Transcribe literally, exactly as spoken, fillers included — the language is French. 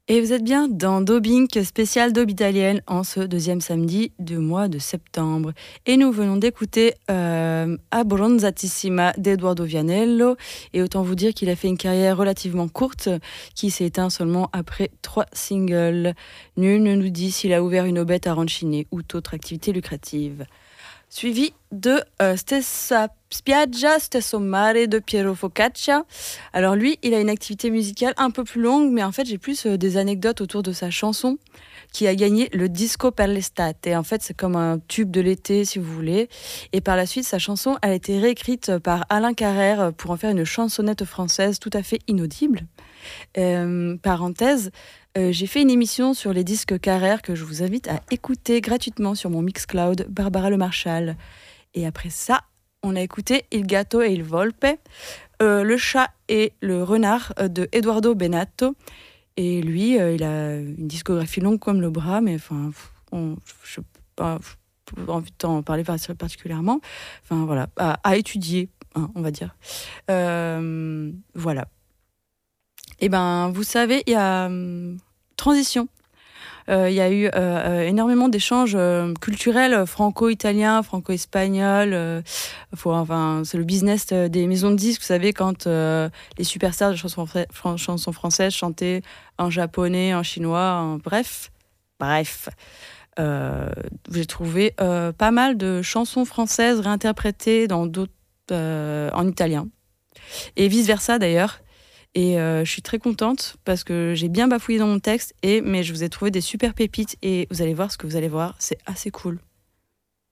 Et vous êtes bien dans Dobink, spécial Daube italienne, en ce deuxième samedi du mois de septembre. Et nous venons d'écouter euh, Abbronzatissima d'Edoardo Vianello. Et autant vous dire qu'il a fait une carrière relativement courte, qui s'est éteinte seulement après trois singles. Nul ne nous dit s'il a ouvert une aubette aranchinée ou autre activité lucrative. Suivi de euh, Stessa Spiaggia, Stesso Mare de Piero Focaccia. Alors lui, il a une activité musicale un peu plus longue, mais en fait, j'ai plus euh, des anecdotes autour de sa chanson qui a gagné le Disco per l'estate. Et en fait, c'est comme un tube de l'été, si vous voulez. Et par la suite, sa chanson a été réécrite par Alain Carrère pour en faire une chansonnette française tout à fait inaudible. Euh, parenthèse, euh, j'ai fait une émission sur les disques Carrère que je vous invite à écouter gratuitement sur mon Mixcloud, Barbara Le Marchal. Et après ça, on a écouté Il gatto e il volpe, euh, le chat et le renard euh, de Edoardo Bennato. Et lui, euh, il a une discographie longue comme le bras, mais enfin, on, je n'ai pas envie de t'en parler particulièrement. Enfin voilà, à, à étudier, hein, on va dire. Euh, voilà. Eh ben, vous savez, il y a hum, transition. Euh, Il y a eu euh, euh, énormément d'échanges euh, culturels franco-italiens, franco-espagnols. Euh, faut, enfin, c'est le business euh, des maisons de disques. Vous savez, quand euh, les superstars de chansons, fra- chansons françaises chantaient en japonais, en chinois, en... bref, bref. Euh, j'ai trouvé euh, pas mal de chansons françaises réinterprétées dans d'autres, euh, en italien. Et vice-versa d'ailleurs. Et euh, je suis très contente parce que j'ai bien bafouillé dans mon texte, et, mais je vous ai trouvé des super pépites et vous allez voir ce que vous allez voir, c'est assez cool.